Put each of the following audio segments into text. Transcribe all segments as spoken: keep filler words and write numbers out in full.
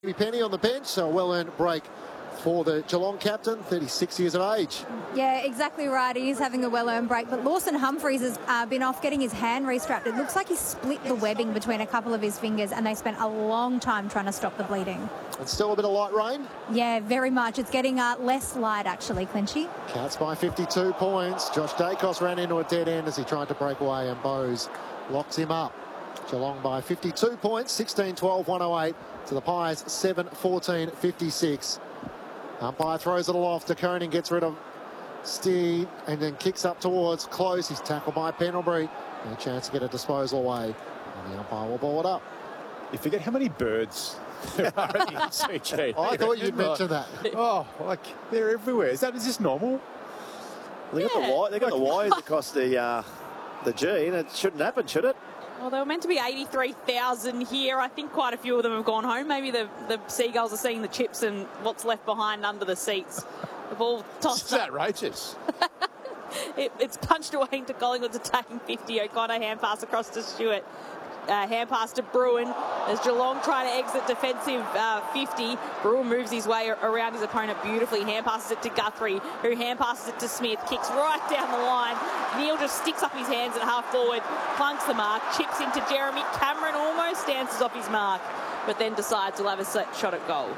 Penny on the bench, so a well-earned break for the Geelong captain, thirty-six years of age. Yeah, exactly right. He is having a well-earned break, but Lawson Humphries has uh, been off getting his hand restrapped. It looks like he split the webbing between a couple of his fingers, and they spent a long time trying to stop the bleeding. And still a bit of light rain? Yeah, very much. It's getting uh, less light, actually, Clinchy. Cats by fifty-two points. Josh Dacos ran into a dead end as he tried to break away, and Bowes locks him up. Geelong by fifty-two points, sixteen twelve, one oh eight to the Pies, seven fourteen, fifty-six. Umpire throws it aloft. De Koning gets rid of Steed and then kicks up towards Close. He's tackled by Pendlebury. And a chance to get a disposal away. And the umpire will ball it up. You forget how many birds there are in the C G. I thought you'd mention that. Oh, like they're everywhere. Is that is this normal? They got Yeah. the wi- they got the wires across the uh, the G, and it shouldn't happen, should it? Well, they were meant to be eighty-three thousand here. I think quite a few of them have gone home. Maybe the, the Seagulls are seeing the chips and what's left behind under the seats. They've all tossed It's up. outrageous. It, it's punched away into Collingwood's attacking fifty. O'Connor hand pass across to Stewart. Uh, hand pass to Bruin as Geelong try to exit defensive uh, fifty. Bruin moves his way around his opponent beautifully. Hand passes it to Guthrie, who hand passes it to Smith. Kicks right down the line. Neil just sticks up his hands at half forward, plunks the mark, chips into Jeremy Cameron, almost dances off his mark, but then decides he'll have a set shot at goal.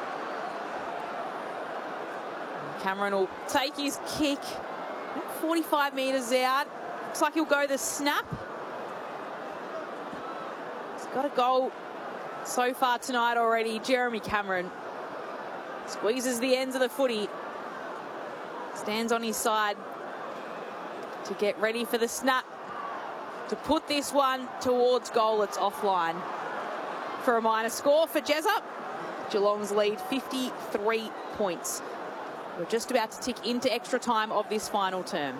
Cameron will take his kick forty-five metres out. Looks like he'll go the snap. Got a goal so far tonight already. Jeremy Cameron squeezes the ends of the footy. Stands on his side to get ready for the snap. To put this one towards goal. It's offline for a minor score for Jessup. Geelong's lead fifty-three points. We're just about to tick into extra time of this final term.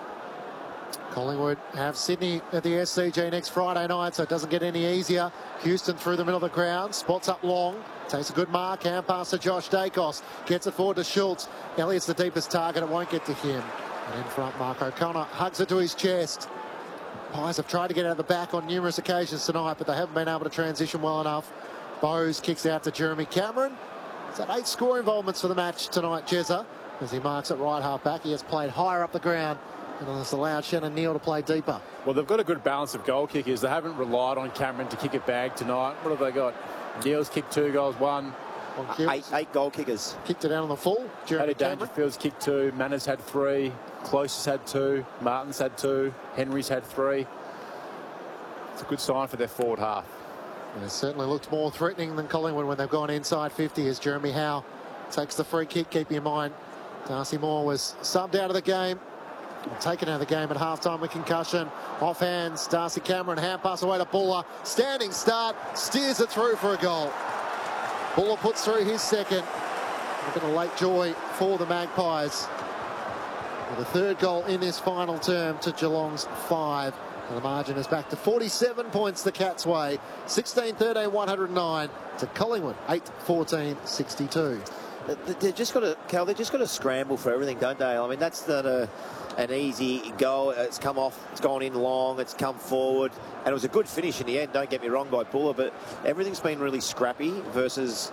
Collingwood have Sydney at the S C G next Friday night, so it doesn't get any easier. Houston through the middle of the ground, spots up long, takes a good mark, hand pass to Josh Dacos, gets it forward to Schultz. Elliott's the deepest target, it won't get to him. And in front, Mark O'Connor hugs it to his chest. Pies have tried to get out of the back on numerous occasions tonight, but they haven't been able to transition well enough. Bowes kicks out to Jeremy Cameron. He's had eight score involvements for the match tonight, Jezza, as he marks at right half back. He has played higher up the ground and has allowed Shannon Neal to play deeper. Well, they've got a good balance of goal kickers. They haven't relied on Cameron to kick it back tonight. What have they got? Neal's kicked two goals, one. Eight, eight goal kickers. Kicked it out on the full. Jeremy Paddy Cameron. Dangerfield's kicked two. Manners had three. Close has had two. Martin's had two. Henry's had three. It's a good sign for their forward half. And it certainly looked more threatening than Collingwood when they've gone inside fifty as Jeremy Howe takes the free kick. Keep in mind, Darcy Moore was subbed out of the game. Taken out of the game at halftime with concussion. Off hands, Darcy Cameron, hand pass away to Buller. Standing start, steers it through for a goal. Buller puts through his second. A bit of late joy for the Magpies. With a third goal in this final term to Geelong's five. And the margin is back to forty-seven points the Cats' way. sixteen thirteen, one oh nine to Collingwood, eight fourteen, sixty-two. They've just got to, Cal, they've just got to scramble for everything, don't they? I mean, that's not a, an easy goal. It's come off, it's gone in long, it's come forward. And it was a good finish in the end, don't get me wrong, by Buller, but everything's been really scrappy versus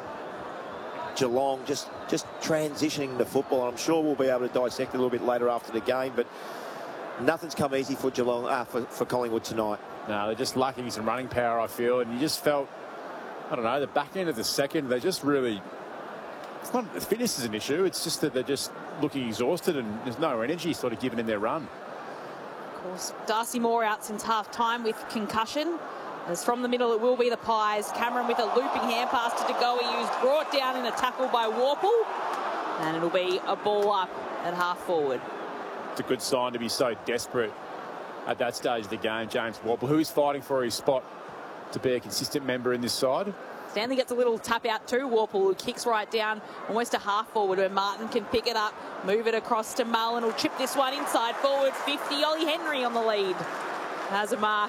Geelong just, just transitioning the football. I'm sure we'll be able to dissect it a little bit later after the game, but nothing's come easy for Geelong, uh, for, for Collingwood tonight. No, they're just lacking some running power, I feel. And you just felt, I don't know, the back end of the second, they just really... It's not the fitness is an issue. It's just that they're just looking exhausted and there's no energy sort of given in their run. Of course, Darcy Moore out since half time with concussion. As from the middle, it will be the Pies. Cameron with a looping hand pass to De Goey, who's brought down in a tackle by Warple. And it'll be a ball up at half forward. It's a good sign to be so desperate at that stage of the game. James Warple, who is fighting for his spot to be a consistent member in this side. Stanley gets a little tap out too. Warple, who kicks right down almost a half forward where Martin can pick it up, move it across to Mullen, who'll chip this one inside forward fifty. Ollie Henry on the lead. Has a mark,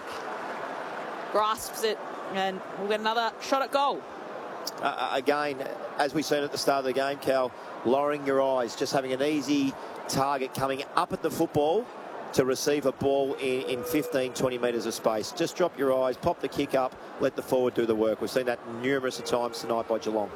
grasps it, and we'll get another shot at goal. Uh, again, as we seen at the start of the game, Cal, lowering your eyes, just having an easy target coming up at the football to receive a ball in, in fifteen, twenty metres of space. Just drop your eyes, pop the kick up, let the forward do the work. We've seen that numerous of times tonight by Geelong.